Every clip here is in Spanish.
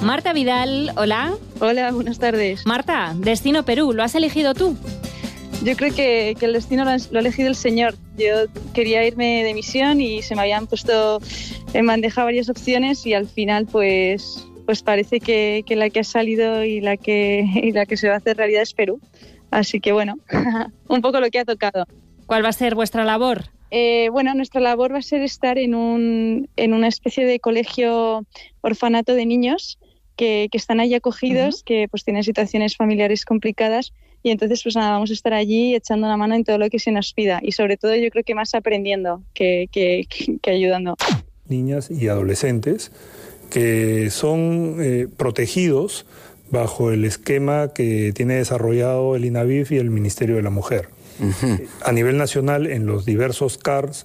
Marta Vidal, hola. Hola, buenas tardes. Marta, destino Perú, ¿lo has elegido tú? Yo creo que el destino lo ha elegido el Señor. Yo quería irme de misión y se me habían puesto en bandeja varias opciones y al final pues parece que la que ha salido y la que se va a hacer realidad es Perú. Así que bueno, un poco lo que ha tocado. ¿Cuál va a ser vuestra labor? Bueno, nuestra labor va a ser estar en una especie de colegio orfanato de niños que están allí acogidos, que pues tienen situaciones familiares complicadas y entonces pues nada, vamos a estar allí echando una mano en todo lo que se nos pida y sobre todo yo creo que más aprendiendo que ayudando. Niñas y adolescentes que son protegidos bajo el esquema que tiene desarrollado el INAVIF y el Ministerio de la Mujer. Uh-huh. A nivel nacional, en los diversos CARs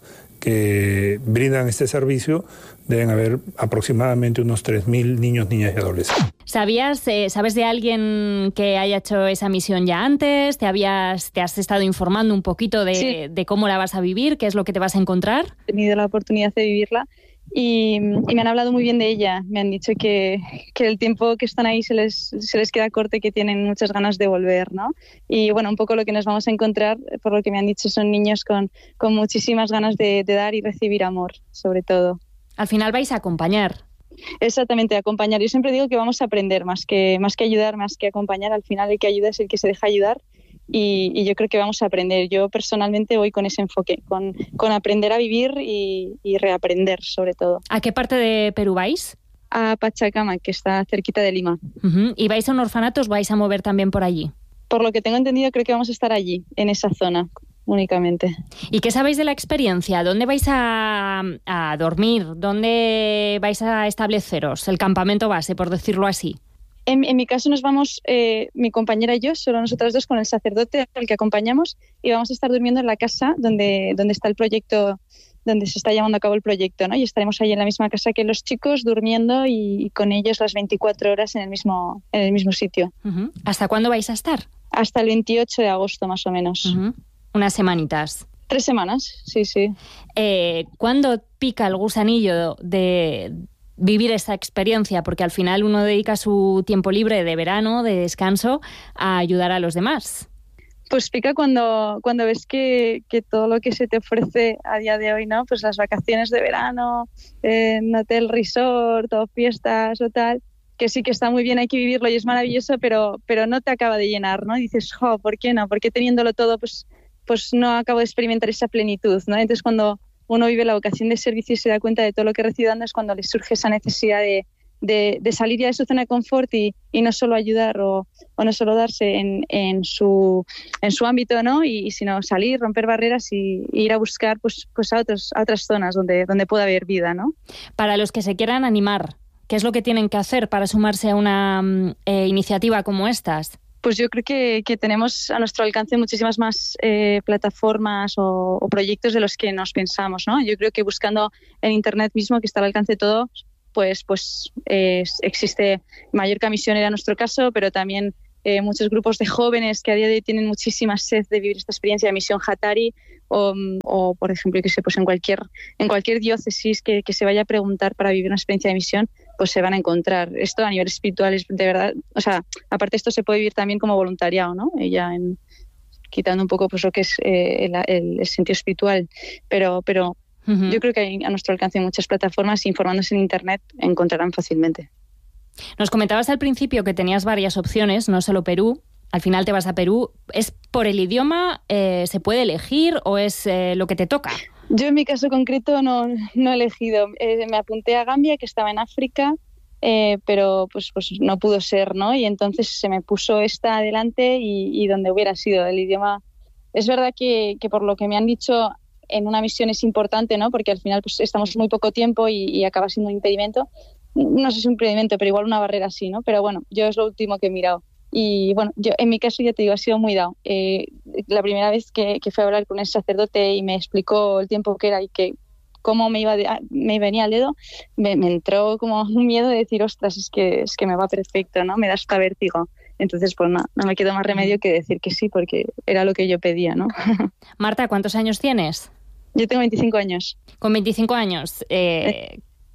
que brindan este servicio, deben haber aproximadamente unos 3.000 niños, niñas y adolescentes. ¿Sabes de alguien que haya hecho esa misión ya antes? ¿Te has estado informando un poquito de cómo la vas a vivir? ¿Qué es lo que te vas a encontrar? He tenido la oportunidad de vivirla y me han hablado muy bien de ella. Me han dicho que el tiempo que están ahí se les queda corto y que tienen muchas ganas de volver, ¿no? Y bueno, un poco lo que nos vamos a encontrar, por lo que me han dicho, son niños con muchísimas ganas de dar y recibir amor, sobre todo. Al final vais a acompañar. Exactamente, acompañar. Yo siempre digo que vamos a aprender más que ayudar, más que acompañar. Al final el que ayuda es el que se deja ayudar y yo creo que vamos a aprender. Yo personalmente voy con ese enfoque, con aprender a vivir y reaprender sobre todo. ¿A qué parte de Perú vais? A Pachacama, que está cerquita de Lima. Uh-huh. ¿Y vais a un orfanato? ¿Os vais a mover también por allí? Por lo que tengo entendido, creo que vamos a estar allí, en esa zona únicamente. ¿Y qué sabéis de la experiencia? ¿Dónde vais a dormir? ¿Dónde vais a estableceros? El campamento base, por decirlo así. En mi caso nos vamos, mi compañera y yo, solo nosotras dos, con el sacerdote al que acompañamos y vamos a estar durmiendo en la casa donde está el proyecto, donde se está llevando a cabo el proyecto, ¿no? Y estaremos ahí en la misma casa que los chicos, durmiendo y con ellos las 24 horas en el mismo sitio. Uh-huh. ¿Hasta cuándo vais a estar? Hasta el 28 de agosto, más o menos. Uh-huh. Unas semanitas. 3 semanas, sí. ¿Cuándo pica el gusanillo de vivir esta experiencia? Porque al final uno dedica su tiempo libre de verano, de descanso, a ayudar a los demás. Pues pica cuando ves que todo lo que se te ofrece a día de hoy, ¿no? Pues las vacaciones de verano, en hotel resort o fiestas o tal, que sí que está muy bien, hay que vivirlo y es maravilloso, pero no te acaba de llenar, ¿no? Y dices, ¿por qué no? Porque teniéndolo todo, pues no acabo de experimentar esa plenitud, ¿no? Entonces cuando uno vive la vocación de servicio y se da cuenta de todo lo que recibe dando es cuando le surge esa necesidad de salir ya de su zona de confort y no solo ayudar o no solo darse en su ámbito, ¿no? Y sino salir, romper barreras y ir a buscar pues a otras zonas donde pueda haber vida, ¿no? Para los que se quieran animar, ¿qué es lo que tienen que hacer para sumarse a una iniciativa como estas? Pues yo creo que tenemos a nuestro alcance muchísimas más plataformas o proyectos de los que nos pensamos, ¿no? Yo creo que buscando en Internet mismo, que está al alcance de todo, pues existe Mallorca Misión, era nuestro caso, pero también muchos grupos de jóvenes que a día de hoy tienen muchísima sed de vivir esta experiencia de Misión Hatari o por ejemplo, que pues en cualquier diócesis que se vaya a preguntar para vivir una experiencia de misión, pues se van a encontrar. Esto a nivel espiritual es de verdad, o sea, aparte esto se puede vivir también como voluntariado, ¿no? Quitando un poco pues lo que es el sentido espiritual, pero uh-huh. Yo creo que hay a nuestro alcance muchas plataformas, informándose en Internet encontrarán fácilmente. Nos comentabas al principio que tenías varias opciones, no solo Perú. Al final te vas a Perú. ¿Es por el idioma? ¿Se puede elegir o es lo que te toca? Yo en mi caso concreto no he elegido. Me apunté a Gambia, que estaba en África, pero pues no pudo ser, ¿no? Y entonces se me puso esta adelante y donde hubiera sido el idioma. Es verdad que por lo que me han dicho en una misión es importante, ¿no? Porque al final pues estamos muy poco tiempo y acaba siendo un impedimento. No sé si es un impedimento, pero igual una barrera sí, ¿no? Pero bueno, yo es lo último que he mirado. Y bueno, yo en mi caso ya te digo, ha sido muy dado. La primera vez que fui a hablar con el sacerdote y me explicó el tiempo que era y que cómo me venía al dedo, me entró como un miedo de decir, ostras, es que me va perfecto, ¿no? Me da hasta vértigo. Entonces, pues no me quedó más remedio que decir que sí, porque era lo que yo pedía, ¿no? Marta, ¿cuántos años tienes? Yo tengo 25 años. Con 25 años, ¿te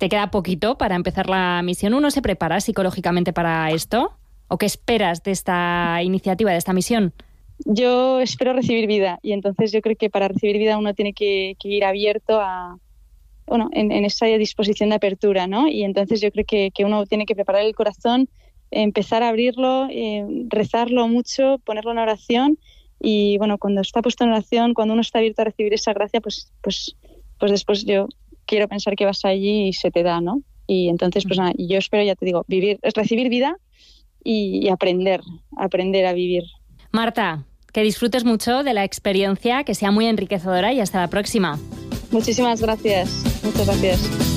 te queda poquito para empezar la misión. ¿Uno se prepara psicológicamente para esto? ¿O qué esperas de esta iniciativa, de esta misión? Yo espero recibir vida y entonces yo creo que para recibir vida uno tiene que ir abierto a, bueno, en esa disposición de apertura, ¿no? Y entonces yo creo que uno tiene que preparar el corazón, empezar a abrirlo, rezarlo mucho, ponerlo en oración y, bueno, cuando está puesto en oración, cuando uno está abierto a recibir esa gracia, pues después yo quiero pensar que vas allí y se te da, ¿no? Y entonces, pues nada, yo espero, ya te digo, recibir vida y aprender a vivir. Marta, que disfrutes mucho de la experiencia, que sea muy enriquecedora y hasta la próxima. Muchísimas gracias. Muchas gracias.